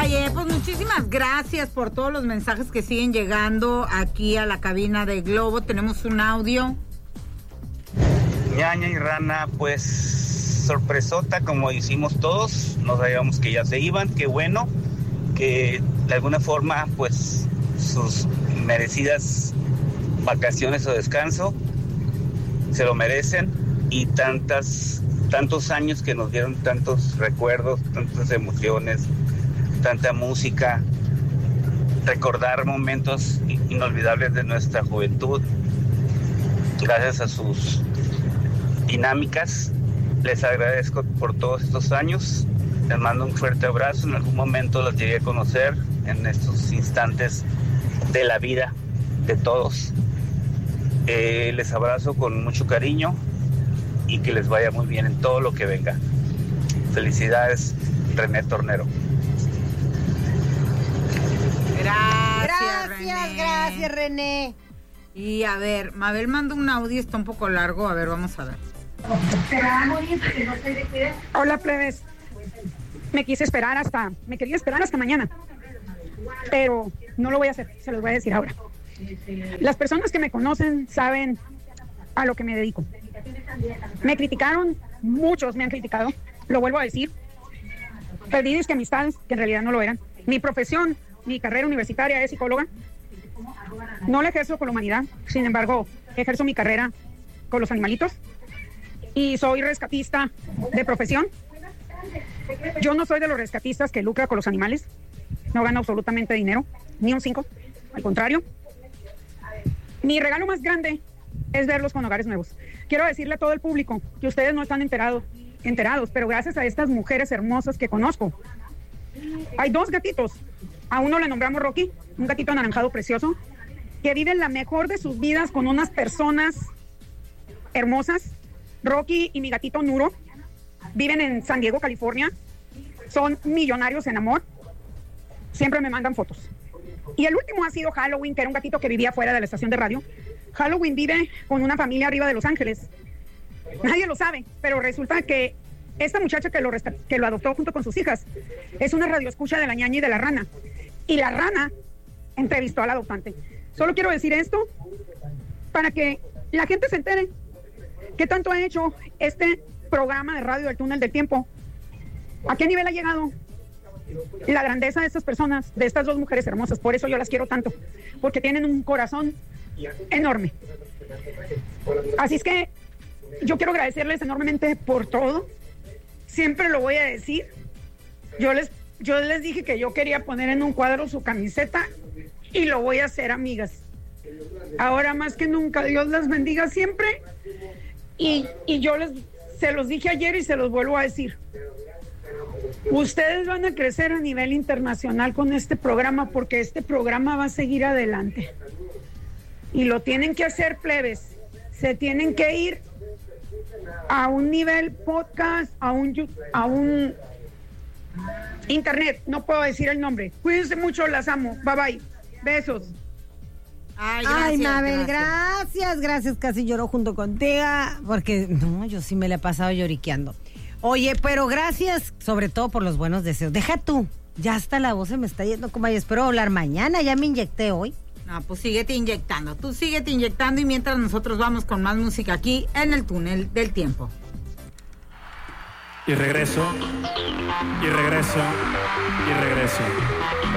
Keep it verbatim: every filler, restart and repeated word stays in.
Oye, pues muchísimas gracias por todos los mensajes que siguen llegando aquí a la cabina de Globo. Tenemos un audio. Ñaña y Rana, pues sorpresota como hicimos todos, no sabíamos que ya se iban, qué bueno, que de alguna forma pues sus merecidas vacaciones o descanso se lo merecen, y tantas, tantos años que nos dieron tantos recuerdos, tantas emociones, tanta música, recordar momentos inolvidables de nuestra juventud, gracias a sus dinámicas. Les agradezco por todos estos años, les mando un fuerte abrazo. En algún momento los llegué a conocer en estos instantes de la vida de todos. Eh, les abrazo con mucho cariño y que les vaya muy bien en todo lo que venga. Felicidades, René Tornero. Gracias, Gracias, René. gracias, René. Y a ver, Mabel manda un audio, está un poco largo, a ver, vamos a ver. Hola, plebes. Me quise esperar hasta, me quería esperar hasta mañana, pero no lo voy a hacer, se los voy a decir ahora. Las personas que me conocen saben a lo que me dedico. Me criticaron, muchos me han criticado, lo vuelvo a decir. Perdí disque amistades, que en realidad no lo eran. Mi profesión, mi carrera universitaria es psicóloga. No la ejerzo con la humanidad, sin embargo, ejerzo mi carrera con los animalitos. Y soy rescatista de profesión. Yo no soy de los rescatistas que lucra con los animales. No gano absolutamente dinero, ni un cinco. Al contrario. Mi regalo más grande es verlos con hogares nuevos. Quiero decirle a todo el público que ustedes no están enterados, enterados, pero gracias a estas mujeres hermosas que conozco, hay dos gatitos. A uno le nombramos Rocky, un gatito anaranjado precioso, que vive la mejor de sus vidas con unas personas hermosas. Rocky y mi gatito Nuro viven en San Diego, California. Son millonarios en amor. Siempre me mandan fotos. Y el último ha sido Halloween, que era un gatito que vivía fuera de la estación de radio. Halloween vive con una familia arriba de Los Ángeles. Nadie lo sabe, pero resulta que esta muchacha que lo, rescat- que lo adoptó junto con sus hijas es una radioescucha de la Ñaña y de la Rana. Y la Rana entrevistó al adoptante. Solo quiero decir esto para que la gente se entere qué tanto ha hecho este programa de radio del Túnel del Tiempo. ¿A qué nivel ha llegado la grandeza de estas personas, de estas dos mujeres hermosas? Por eso yo las quiero tanto, porque tienen un corazón enorme. Así es que yo quiero agradecerles enormemente por todo. Siempre lo voy a decir. Yo les, yo les dije que yo quería poner en un cuadro su camiseta y lo voy a hacer, amigas. Ahora más que nunca, Dios las bendiga siempre. Y, y yo les, se los dije ayer y se los vuelvo a decir. Ustedes van a crecer a nivel internacional con este programa, porque este programa va a seguir adelante. Y lo tienen que hacer, plebes. Se tienen que ir a un nivel podcast, a un, a un internet. No puedo decir el nombre. Cuídense mucho, las amo. Bye bye. Besos. Ay, gracias, Ay, Mabel, gracias. gracias, gracias. Casi lloro junto contigo, porque no, yo sí me la he pasado lloriqueando. Oye, pero gracias sobre todo por los buenos deseos. Deja tú, ya hasta la voz se me está yendo, como yo espero hablar mañana, ya me inyecté hoy. No, pues síguete inyectando, tú síguete inyectando y mientras nosotros vamos con más música aquí en el Túnel del Tiempo. Y regreso, y regreso, y regreso.